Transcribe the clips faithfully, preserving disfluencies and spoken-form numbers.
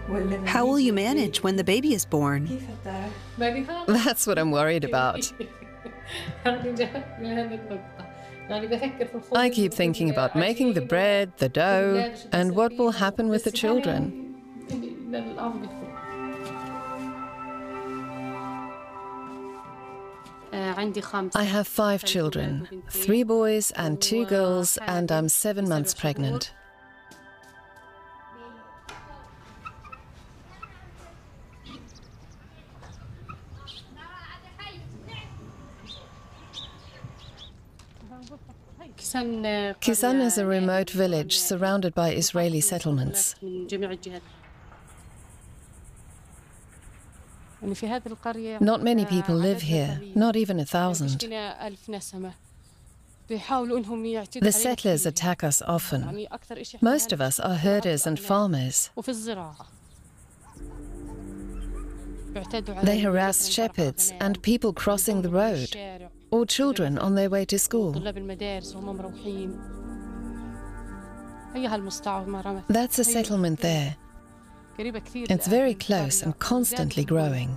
How will you manage when the baby is born? That's what I'm worried about. I keep thinking about making the bread, the dough, and what will happen with the children. I have five children, three boys and two girls, and I'm seven months pregnant. Kisan is a remote village surrounded by Israeli settlements. Not many people live here, not even a thousand. The settlers attack us often. Most of us are herders and farmers. They harass shepherds and people crossing the road, or children on their way to school. That's a settlement there. It's very close and constantly growing.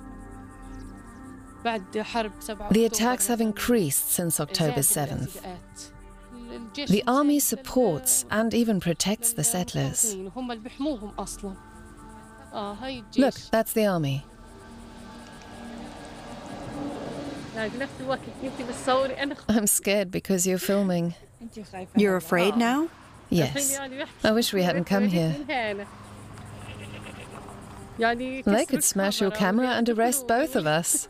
The attacks have increased since October seventh. The army supports and even protects the settlers. Look, that's the army. I'm scared because you're filming. You're afraid now? Yes. I wish we hadn't come here. They could smash your camera and arrest both of us.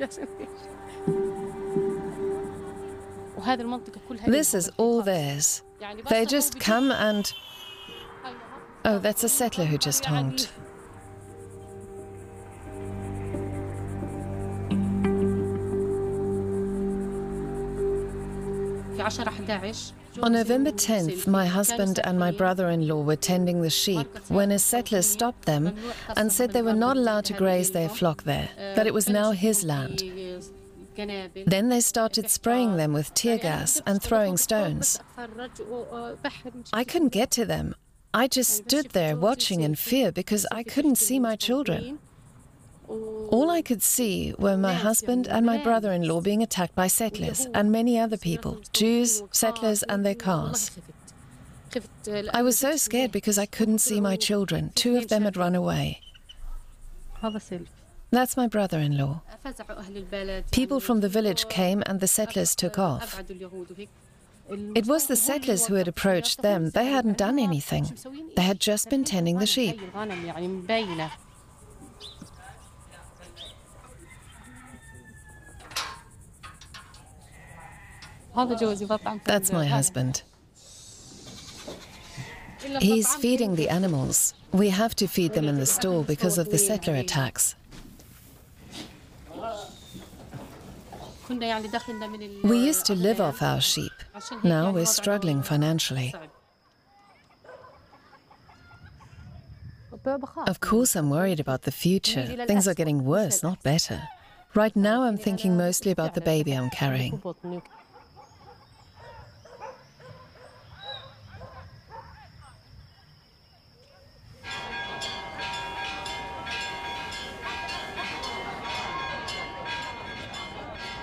This is all theirs. They just come and... Oh, that's a settler who just honked. On November tenth, my husband and my brother-in-law were tending the sheep when a settler stopped them and said they were not allowed to graze their flock there, that it was now his land. Then they started spraying them with tear gas and throwing stones. I couldn't get to them. I just stood there watching in fear because I couldn't see my children. All I could see were my husband and my brother-in-law being attacked by settlers and many other people, Jews, settlers and their cars. I was so scared because I couldn't see my children. Two of them had run away. That's my brother-in-law. People from the village came and the settlers took off. It was the settlers who had approached them. They hadn't done anything. They had just been tending the sheep. That's my husband. He's feeding the animals. We have to feed them in the stall because of the settler attacks. We used to live off our sheep. Now we're struggling financially. Of course, I'm worried about the future. Things are getting worse, not better. Right now, I'm thinking mostly about the baby I'm carrying.